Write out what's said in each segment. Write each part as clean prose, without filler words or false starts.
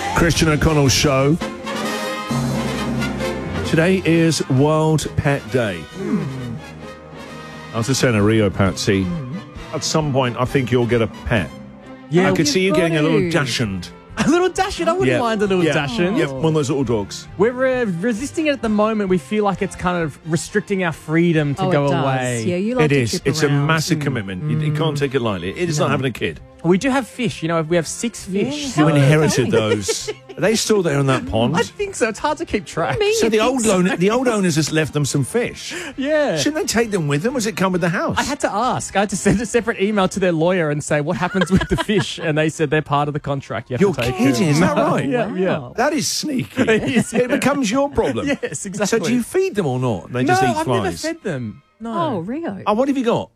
Christian O'Connell Show. Today is World Pet Day. I was just saying to Rio, Patsy, at some point I think you'll get a pet. Yeah, I could see you getting a little Dachshund. A little Dachshund? I wouldn't mind a little Dachshund. Yeah, one of those little dogs. We're resisting it at the moment. We feel like it's kind of restricting our freedom to go away. Yeah, you like It to is. trip It's around. a massive commitment. You can't take it lightly. It is not having a kid. We do have fish. You know, we have 6 fish. You inherited those. Are they still there in that pond? I think so. It's hard to keep track. So the old owners just left them some fish. Yeah. Shouldn't they take them with them? Or does it come with the house? I had to ask. I had to send a seperate email to their lawyer and say, what happens with the fish? And they said they're part of the contract. You have You're to take kidding, them. is that right? Yeah. That is sneaky. It is, yeah. It becomes your problem. Yes, exactly. So do you feed them or not? They just eat I've flies. never fed them. No. Oh, Rio. Oh, what have you got?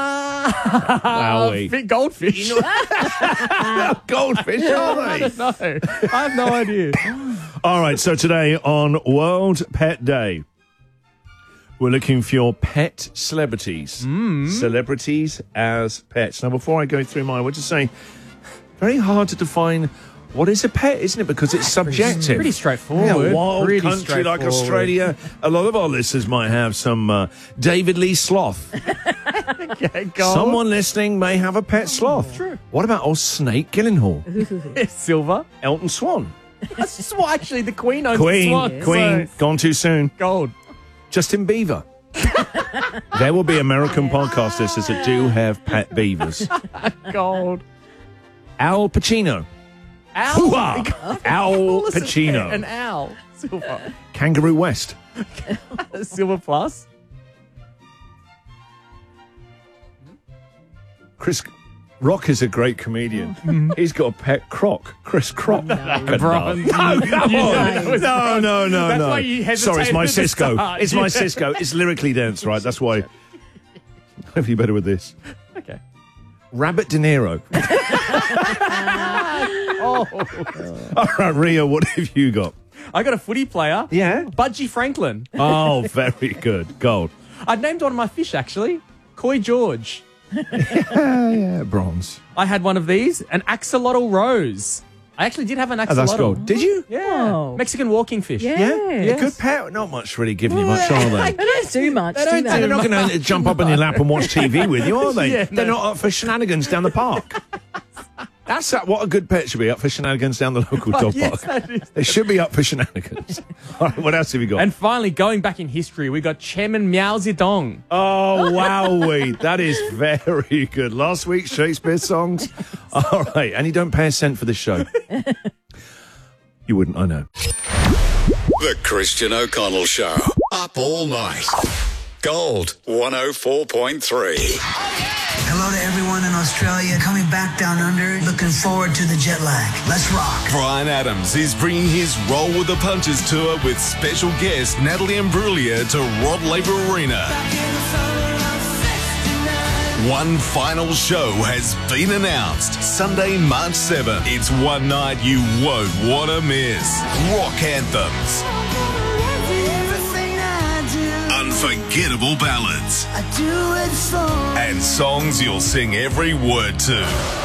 Big goldfish. Goldfish, are they? No, I have no idea. All right, so today on World Pet Day, we're looking for your pet celebrities. Celebrities as pets. Now, before I go through mine, we're just saying, very hard to define what is a pet, isn't it? Because it's subjective. Pretty straightforward. Yeah, a wild Pretty country like straightforward. Australia. A lot of our listeners might have some David Lee Sloth. Okay, go on. Someone listening may have a pet sloth. True. What about old Snake Gyllenhaal? Silver. Elton Swan. That's just what actually the Queen owns. Queen, So, gone too soon. gold. Justin Bieber. There will be American podcast listeners that do have pet beavers. Gold. Al Pacino. Owl. Hoo-ha! Al Pacino. An owl. Silver. Kangaroo West. Silver plus. Chris Rock is a great comedian. He's got a pet croc. Chris Croc. Bronze. No, come on. No. That's why you hesitated Sorry, it's my at the Cisco. start. It's my Cisco. It's lyrically dense, right? That's why. Hopefully better with this. Okay. Rabbit De Niro. Oh. All right, Rio, what have you got? I got a footy player. Yeah. Budgie Franklin. Oh, very good. Gold. I named one of my fish, actually. Koi George. Yeah, bronze. I had one of these. An axolotl rose. I actually did have an Oh, axolotl. that's gold. Did you? Yeah. Oh. Mexican walking fish. Yeah. A Yes. good pet. Not much really giving you much, are they? They don't do much, do And they? they're not going to jump up on your lap and watch TV with you, are they? Yeah, They're no. not up for shenanigans down the park. That's what a good pet should be, up for shenanigans down the local dog Yes, park. that is. They should be up for shenanigans. All right, what else have you got? And finally, going back in history, we got Chairman Mao Zedong. Oh, wowee. That is very good. Last week's Shakespeare songs. All right, and you don't pay a cent for this show. You wouldn't, I know. The Christian O'Connell Show. Up all night. Gold 104.3. Hello to everyone in Australia coming back down under. Looking forward to the jet lag. Let's rock. Brian Adams is bringing his Roll with the Punches tour with special guest Natalie Imbruglia to Rod Laver Arena. One final show has been announced. Sunday, March 7th. It's one night you won't want to miss. Rock anthems. Unforgettable ballads. I do it for And songs you'll sing every word to.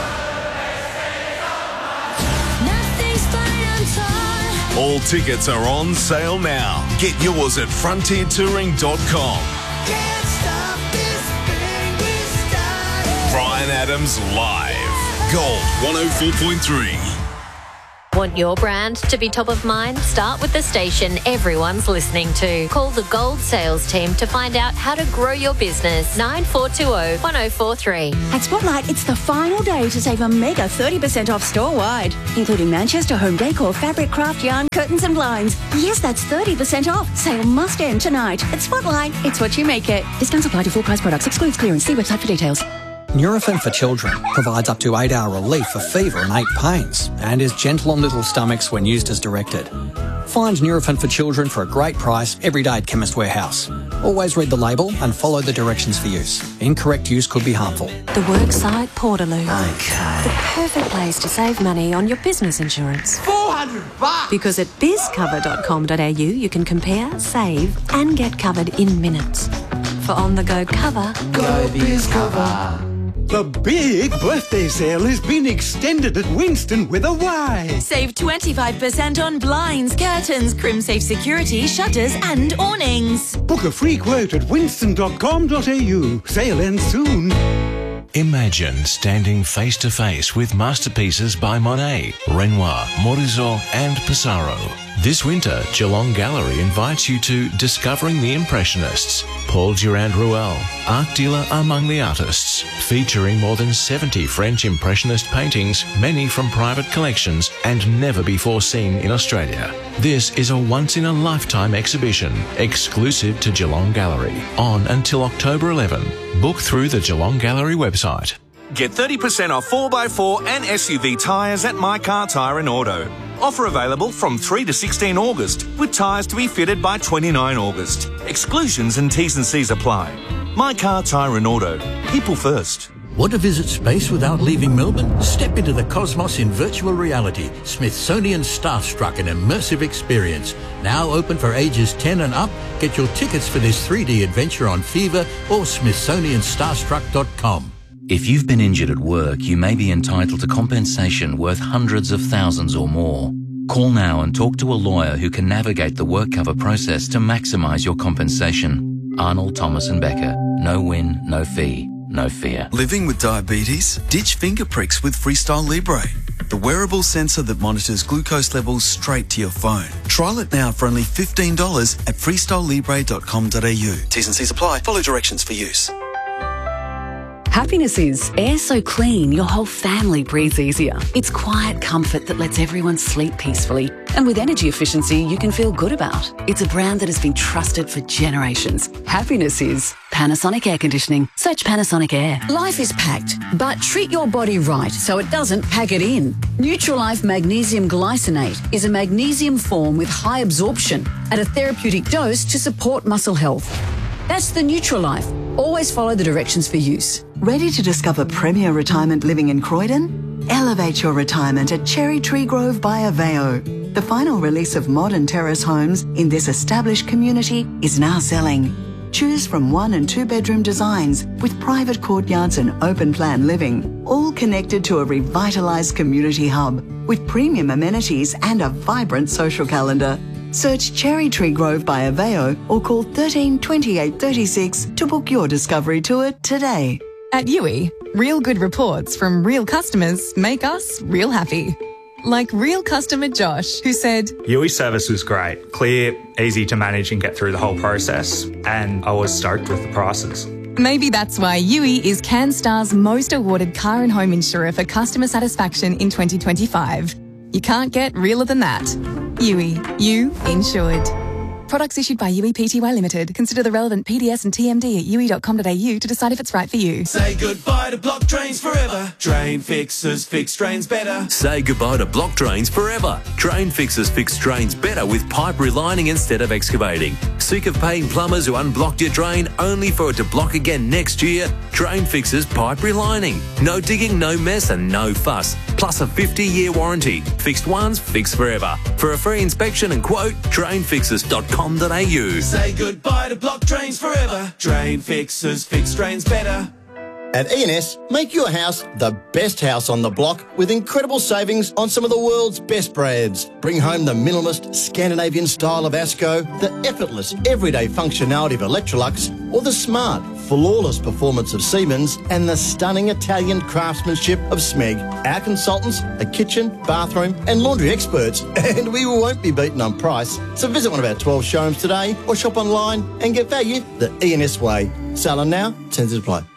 nothing's fine, I'm torn. All tickets are on sale now. Get yours at frontiertouring.com. Can't stop this thing we started. Brian Adams live. Gold 104.3. Want your brand to be top of mind? Start with the station everyone's listening to. Call the Gold sales team to find out how to grow your business. 9420 1043. At Spotlight, it's the final day to save a mega 30% off store-wide, including Manchester home decor, fabric, craft yarn, curtains and blinds. Yes, that's 30% off. Sale must end tonight. At Spotlight, it's what you make it. Discounts apply to full price products. Excludes clearance. See website for details. Nurofen for Children provides up to 8-hour relief for fever and ache pains and is gentle on little stomachs when used as directed. Find Nurofen for Children for a great price every day at Chemist Warehouse. Always read the label and follow the directions for use. Incorrect use could be harmful. The worksite Portaloo. The perfect place to save money on your business insurance. $400. Because at bizcover.com.au you can compare, save and get covered in minutes. For on-the-go cover, Go BizCover. The big birthday sale has been extended at Winston with a Y. Save 25% on blinds, curtains, CrimSafe security, shutters and awnings. Book a free quote at winston.com.au. Sale ends soon. Imagine standing face to face with masterpieces by Monet, Renoir, Morizot and Pissarro. This winter, Geelong Gallery invites you to Discovering the Impressionists, Paul Durand-Ruel, art dealer among the artists, featuring more than 70 French Impressionist paintings, many from private collections and never before seen in Australia. This is a once-in-a-lifetime exhibition, exclusive to Geelong Gallery, on until October 11. Book through the Geelong Gallery website. Get 30% off 4x4 and SUV tyres at My Car Tyre and Auto. Offer available from 3 to 16 August, with tyres to be fitted by 29 August. Exclusions and T's and C's apply. My Car Tyre and Auto. People first. Want to visit space without leaving Melbourne? Step into the cosmos in virtual reality. Smithsonian Starstruck, an immersive experience. Now open for ages 10 and up. Get your tickets for this 3D adventure on Fever or smithsonianstarstruck.com. If you've been injured at work, you may be entitled to compensation worth hundreds of thousands or more. Call now and talk to a lawyer who can navigate the work cover process to maximise your compensation. Arnold, Thomas and Becker. No win, no fee, no fear. Living with diabetes? Ditch finger pricks with Freestyle Libre, the wearable sensor that monitors glucose levels straight to your phone. Trial it now for only $15 at freestylelibre.com.au. T's and C's apply. Follow directions for use. Happiness is air so clean your whole family breathes easier. It's quiet comfort that lets everyone sleep peacefully. And with energy efficiency you can feel good about. It's a brand that has been trusted for generations. Happiness is Panasonic Air Conditioning. Search Panasonic Air. Life is packed, but treat your body right so it doesn't pack it in. Nutrilife Magnesium Glycinate is a magnesium form with high absorption at a therapeutic dose to support muscle health. That's the Nutrilife. Always follow the directions for use. Ready to discover premier retirement living in Croydon? Elevate your retirement at Cherry Tree Grove by Aveo. The final release of modern terrace homes in this established community is now selling. Choose from 1 and 2 bedroom designs with private courtyards and open plan living, all connected to a revitalised community hub with premium amenities and a vibrant social calendar. Search Cherry Tree Grove by Aveo or call 13 28 36 to book your discovery tour today. At Yui, real good reports from real customers make us real happy. Like real customer Josh, who said, Yui service was great, clear, easy to manage and get through the whole process, and I was stoked with the prices. Maybe that's why Yui is CanStar's most awarded car and home insurer for customer satisfaction in 2025. You can't get realer than that. Yui, you insured. Products issued by Yui Pty Limited. Consider the relevant PDS and TMD at yui.com.au to decide if it's right for you. Say goodbye to block drains forever. Drain fixers fix drains better. Say goodbye to block drains forever. Drain fixers fix drains better with pipe relining instead of excavating. Sick of paying plumbers who unblocked your drain only for it to block again next year? Drain fixers pipe relining. No digging, no mess and no fuss. Plus a 50-year warranty. Fixed once, fixed forever. For a free inspection and quote, drainfixers.com.au. Say goodbye to block drains forever. Drain fixers fix drains better. At E&S, make your house the best house on the block with incredible savings on some of the world's best brands. Bring home the minimalist Scandinavian style of Asco, the effortless everyday functionality of Electrolux, or the smart, flawless performance of Siemens and the stunning Italian craftsmanship of Smeg. Our consultants are kitchen, bathroom and laundry experts, and we won't be beaten on price. So visit one of our 12 showrooms today or shop online and get value the E&S way. Selling now, terms apply.